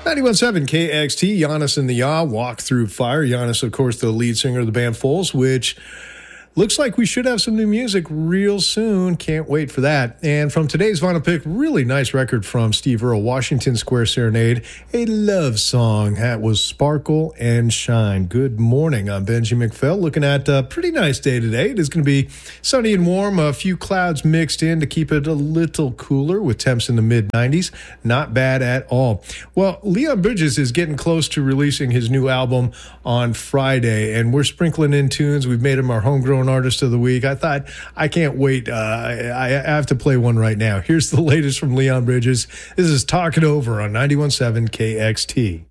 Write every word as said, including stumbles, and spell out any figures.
ninety-one point seven K X T, Giannis and the Yaw, Walk Through Fire. Giannis, of course, the lead singer of the band Foals, which looks like we should have some new music real soon. Can't wait for that. And from today's vinyl pick, really nice record from Steve Earle, Washington Square Serenade, a love song. That was Sparkle and Shine. Good morning. I'm Benji McPhail, looking at a pretty nice day today. It is going to be sunny and warm, a few clouds mixed in to keep it a little cooler with temps in the mid nineties. Not bad at all. Well, Leon Bridges is getting close to releasing his new album on Friday, and we're sprinkling in tunes. We've made him our homegrown artist of the week. I thought, I can't wait. Uh, I, I have to play one right now. Here's the latest from Leon Bridges. This is Talk It Over on ninety-one point seven K X T.